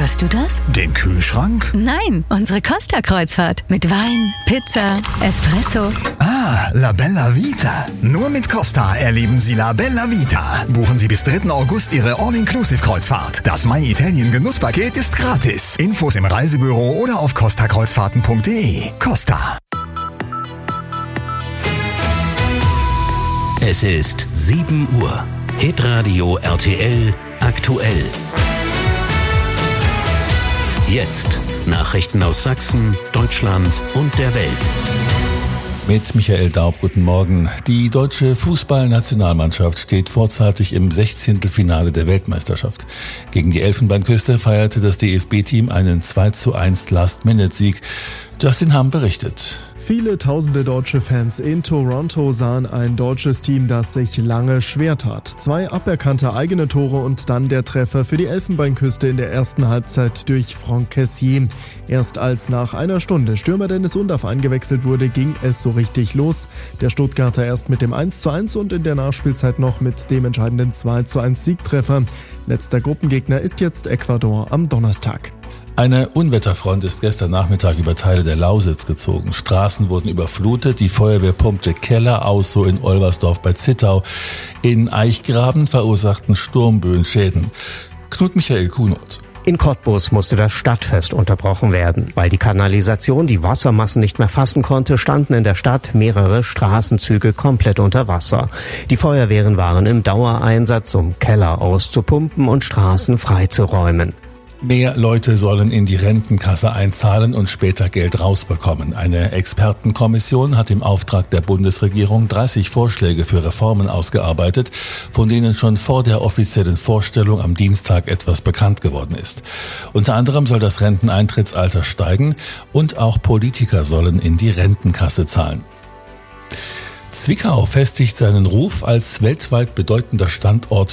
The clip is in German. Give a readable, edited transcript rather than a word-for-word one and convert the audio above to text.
Hörst du das? Den Kühlschrank? Nein, unsere Costa-Kreuzfahrt. Mit Wein, Pizza, Espresso. Ah, La Bella Vita. Nur mit Costa erleben Sie La Bella Vita. Buchen Sie bis 3. August Ihre All-Inclusive-Kreuzfahrt. Das My Italien Genusspaket ist gratis. Infos im Reisebüro oder auf costakreuzfahrten.de. Costa. Es ist 7 Uhr. Hitradio RTL aktuell. Jetzt Nachrichten aus Sachsen, Deutschland und der Welt. Mit Michael Daub, guten Morgen. Die deutsche Fußballnationalmannschaft steht vorzeitig im 16. Finale der Weltmeisterschaft. Gegen die Elfenbeinküste feierte das DFB-Team einen 2:1 Last-Minute-Sieg. Justin Hamm berichtet. Viele tausende deutsche Fans in Toronto sahen ein deutsches Team, das sich lange schwer tat. 2 aberkannte eigene Tore und dann der Treffer für die Elfenbeinküste in der ersten Halbzeit durch Franck Kessié. Erst als nach einer Stunde Stürmer Dennis Undaff eingewechselt wurde, ging es so richtig los. Der Stuttgarter erst mit dem 1:1 und in der Nachspielzeit noch mit dem entscheidenden 2:1 Siegtreffer. Letzter Gruppengegner ist jetzt Ecuador am Donnerstag. Eine Unwetterfront ist gestern Nachmittag über Teile der Lausitz gezogen. Straßen wurden überflutet, die Feuerwehr pumpte Keller aus, so in Olversdorf bei Zittau. In Eichgraben verursachten Sturmböen Schäden. Knut Michael Kuhnert. In Cottbus musste das Stadtfest unterbrochen werden. Weil die Kanalisation die Wassermassen nicht mehr fassen konnte, standen in der Stadt mehrere Straßenzüge komplett unter Wasser. Die Feuerwehren waren im Dauereinsatz, um Keller auszupumpen und Straßen freizuräumen. Mehr Leute sollen in die Rentenkasse einzahlen und später Geld rausbekommen. Eine Expertenkommission hat im Auftrag der Bundesregierung 30 Vorschläge für Reformen ausgearbeitet, von denen schon vor der offiziellen Vorstellung am Dienstag etwas bekannt geworden ist. Unter anderem soll das Renteneintrittsalter steigen und auch Politiker sollen in die Rentenkasse zahlen. Zwickau festigt seinen Ruf als weltweit bedeutender Standort